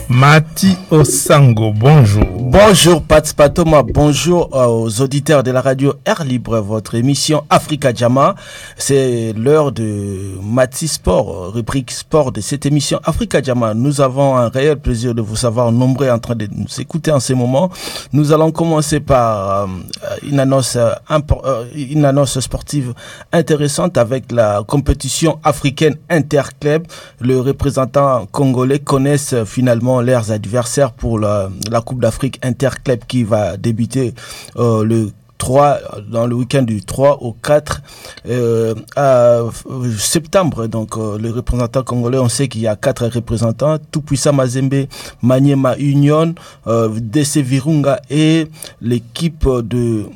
Mati Osango, bonjour. Bonjour Pat Patoma, bonjour aux auditeurs de la radio Air Libre, votre émission Africa Jama. C'est l'heure de Mati Sport, rubrique sport de cette émission Africa Jama. Nous avons un réel plaisir de vous savoir nombreux en train de nous écouter en ce moment. Nous allons commencer par une annonce sportive intéressante avec la compétition africaine interclub. Le représentant congolais connaissent finalement leurs adversaires pour la Coupe d'Afrique interclub qui va débuter le 3 dans le week-end du 3 au 4 septembre. Donc les représentants congolais, on sait qu'il y a 4 représentants: Tout-Puissant Mazembe, Maniema Union, DC Virunga et l'équipe de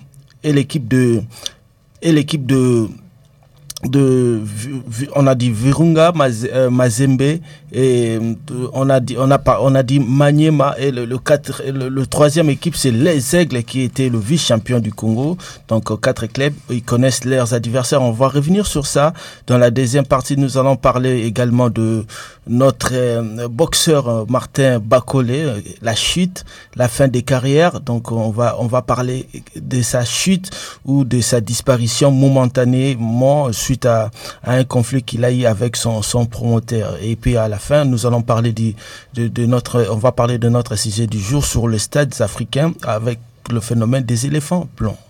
on a dit Virunga, Mazembe, et on a dit Maniema, et le troisième équipe c'est les Aigles qui était le vice-champion du Congo. Donc 4 clubs, ils connaissent leurs adversaires. On va revenir sur ça dans la deuxième partie. Nous allons parler également de notre boxeur Martin Bakolé, la chute, la fin des carrières. Donc on va parler de sa chute ou de sa disparition momentanément suite à un conflit qu'il a eu avec son promoteur. Et puis à la fin, nous allons parler on va parler de notre sujet du jour sur les stades africains avec le phénomène des éléphants blancs.